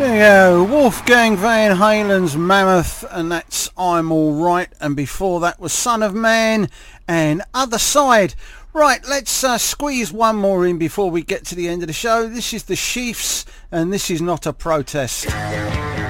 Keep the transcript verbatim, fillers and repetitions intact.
There you go, Wolfgang Van Halen's Mammoth, and that's I'm Alright, and before that was Son of Man and Other Side. Right, let's uh, squeeze one more in before we get to the end of the show. This is the Chiefs, and this is Not a Protest.